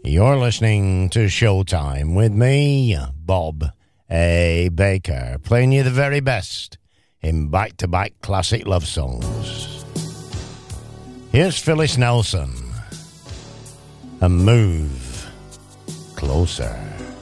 You're listening to Showtime with me, Bob A. Baker, playing you the very best in back-to-back classic love songs. Here's Phyllis Nelson, and Move Closer.